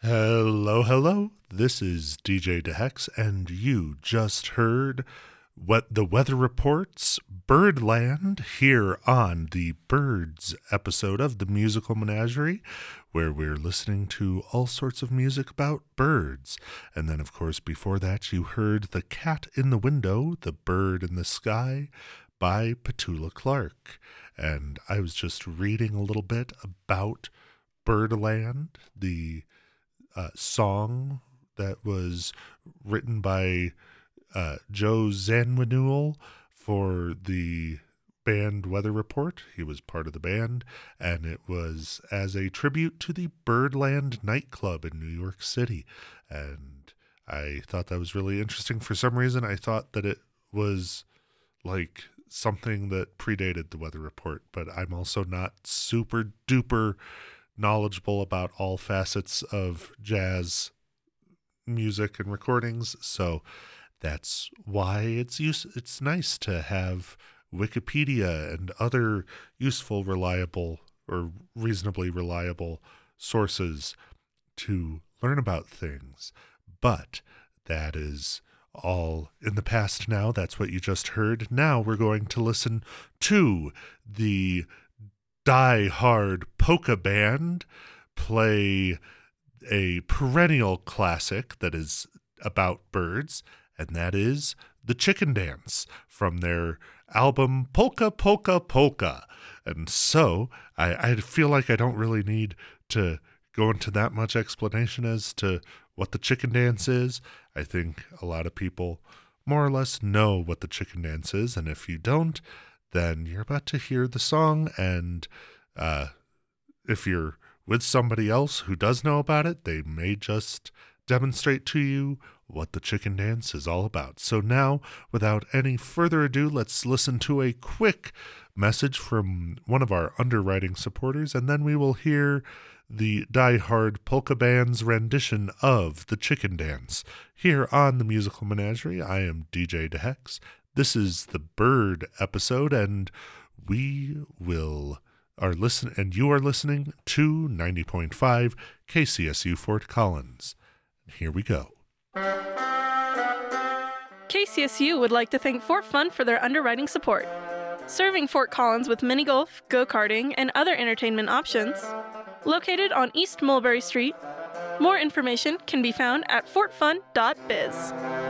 Hello, hello. This is DJ DeHex, and you just heard what the weather reports Birdland here on the Birds episode of the Musical Menagerie, where we're listening to all sorts of music about birds. And then, of course, before that, you heard The Cat in the Window, The Bird in the Sky by Petula Clark. And I was just reading a little bit about Birdland, the song that was written by Joe Zawinul for the band Weather Report. He was part of the band, and it was as a tribute to the Birdland nightclub in New York City. And I thought that was really interesting. For some reason, I thought that it was like something that predated the Weather Report, but I'm also not super duper knowledgeable about all facets of jazz music and recordings, so that's why it's nice to have Wikipedia and other useful, reliable, or reasonably reliable sources to learn about things. But that is all in the past now. That's what you just heard. Now we're going to listen to the Die Hard Polka Band play a perennial classic that is about birds, and that is The Chicken Dance from their album Polka, Polka, Polka. And so I feel like I don't really need to go into that much explanation as to what the chicken dance is. I think a lot of people more or less know what the chicken dance is, and if you don't, then you're about to hear the song, and if you're with somebody else who does know about it, they may just demonstrate to you what the chicken dance is all about. So now, without any further ado, let's listen to a quick message from one of our underwriting supporters, and then we will hear the Die Hard Polka Band's rendition of the chicken dance. Here on the Musical Menagerie, I am DJ DeHex. This is the Bird episode, and you are listening to 90.5 KCSU Fort Collins. Here we go. KCSU would like to thank Fort Fun for their underwriting support. Serving Fort Collins with mini golf, go-karting, and other entertainment options. Located on East Mulberry Street. More information can be found at fortfun.biz.